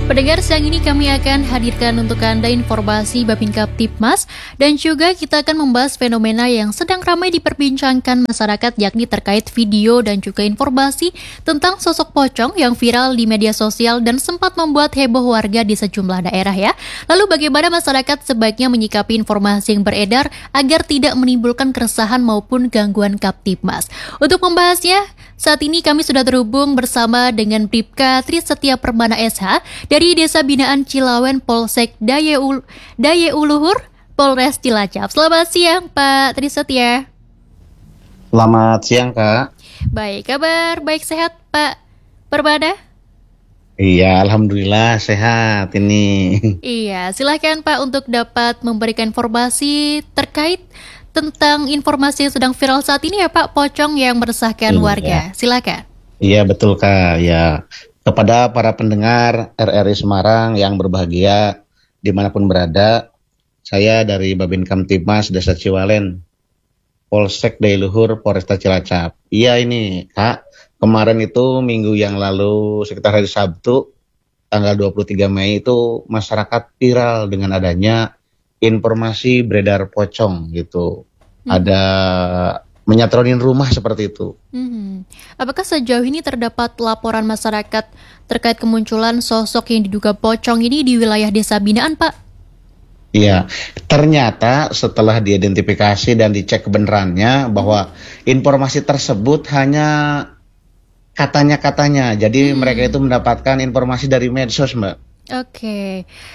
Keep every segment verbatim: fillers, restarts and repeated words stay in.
Pendengar, siang ini kami akan hadirkan untuk Anda informasi Babin Kaptipmas dan juga kita akan membahas fenomena yang sedang ramai diperbincangkan masyarakat, yakni terkait video dan juga informasi tentang sosok pocong yang viral di media sosial dan sempat membuat heboh warga di sejumlah daerah ya. Lalu bagaimana masyarakat sebaiknya menyikapi informasi yang beredar agar tidak menimbulkan keresahan maupun gangguan Kaptipmas? Untuk membahasnya, saat ini kami sudah terhubung bersama dengan Bribka Tri Setia Permana S H dari Desa Binaan Cilawen Polsek Daye, Ul- Daye Uluhur, Polres Cilacap. Selamat siang Pak Tri Setia. Selamat siang Kak. Baik, kabar baik sehat Pak Permana? Iya, alhamdulillah sehat ini. Iya, silakan Pak untuk dapat memberikan informasi terkait tentang informasi yang sedang viral saat ini ya Pak, pocong yang meresahkan Iya. warga. Silakan. Iya betul Kak. Ya, kepada para pendengar R R I Semarang yang berbahagia dimanapun berada, saya dari Babin Kamtipmas Desa Ciwalen, Polsek Daye Luhur, Polresta Cilacap. Iya ini Kak, kemarin itu minggu yang lalu sekitar hari Sabtu, tanggal dua puluh tiga Mei itu masyarakat viral dengan adanya informasi beredar pocong gitu. Hmm. Ada menyatronin rumah seperti itu. Hmm. Apakah sejauh ini terdapat laporan masyarakat terkait kemunculan sosok yang diduga pocong ini di wilayah Desa Binaan, Pak? Iya, ternyata setelah diidentifikasi dan dicek kebenarannya bahwa informasi tersebut hanya katanya-katanya. Jadi hmm. mereka itu mendapatkan informasi dari medsos, Mbak. Oke. Okay.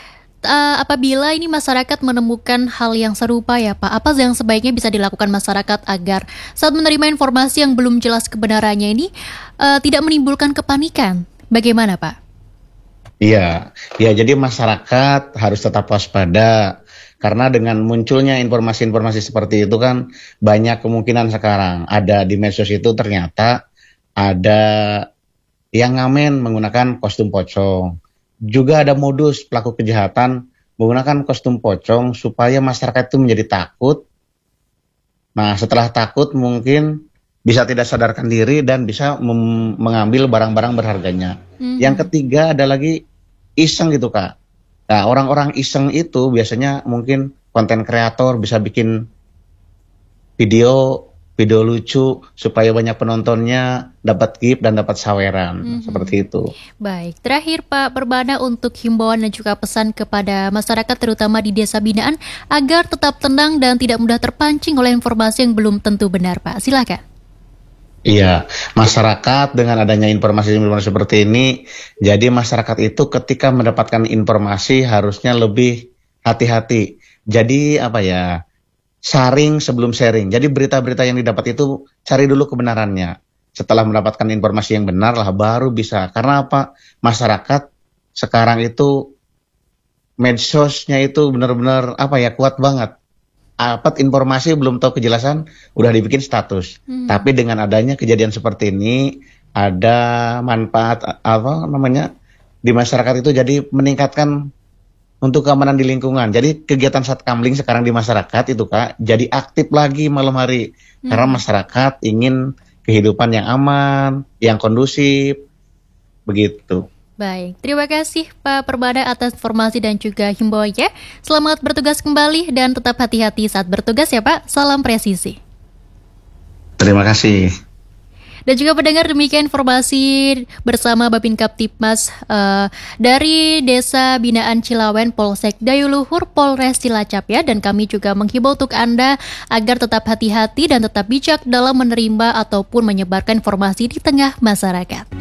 Uh, apabila ini masyarakat menemukan hal yang serupa ya Pak, apa yang sebaiknya bisa dilakukan masyarakat agar saat menerima informasi yang belum jelas kebenarannya ini uh, tidak menimbulkan kepanikan? Bagaimana Pak? Iya, ya jadi masyarakat harus tetap waspada karena dengan munculnya informasi-informasi seperti itu kan banyak kemungkinan sekarang ada di medsos itu ternyata ada yang ngamen menggunakan kostum pocong. Juga ada modus pelaku kejahatan menggunakan kostum pocong supaya masyarakat itu menjadi takut. Nah, setelah takut mungkin bisa tidak sadarkan diri dan bisa mem- mengambil barang-barang berharganya. Mm-hmm. Yang ketiga ada lagi iseng gitu Kak. Nah, orang-orang iseng itu biasanya mungkin konten kreator bisa bikin video video lucu supaya banyak penontonnya, dapat gift dan dapat saweran, mm-hmm. seperti itu. Baik, terakhir Pak Permana untuk himbauan dan juga pesan kepada masyarakat terutama di Desa Binaan agar tetap tenang dan tidak mudah terpancing oleh informasi yang belum tentu benar Pak. Silakan. Iya, masyarakat dengan adanya informasi-informasi seperti ini, jadi masyarakat itu ketika mendapatkan informasi harusnya lebih hati-hati. Jadi apa ya? Saring sebelum sharing. Jadi berita-berita yang didapat itu cari dulu kebenarannya. Setelah mendapatkan informasi yang benar lah baru bisa. Karena apa? Masyarakat sekarang itu medsosnya itu benar-benar apa ya kuat banget. Dapat informasi belum tahu kejelasan udah dibikin status. Hmm. Tapi dengan adanya kejadian seperti ini ada manfaat apa namanya di masyarakat itu jadi meningkatkan untuk keamanan di lingkungan. Jadi kegiatan satkamling sekarang di masyarakat itu Kak, jadi aktif lagi malam hari. Hmm. Karena masyarakat ingin kehidupan yang aman, yang kondusif, begitu. Baik, terima kasih Pak Permana atas informasi dan juga himbauannya. Selamat bertugas kembali dan tetap hati-hati saat bertugas ya Pak. Salam presisi. Terima kasih. Dan juga pendengar, demikian informasi bersama Babin Kaptipmas uh, dari Desa Binaan Cilawen Polsek Daye Luhur Polres Cilacap ya. Dan kami juga menghimbau untuk Anda agar tetap hati-hati dan tetap bijak dalam menerima ataupun menyebarkan informasi di tengah masyarakat.